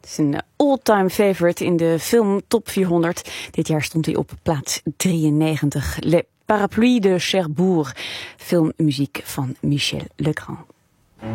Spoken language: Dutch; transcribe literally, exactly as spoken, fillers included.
Het is een all-time favorite in de film Top vierhonderd. Dit jaar stond hij op plaats drieënnegentig. Le Parapluie de Cherbourg, filmmuziek van Michel Legrand.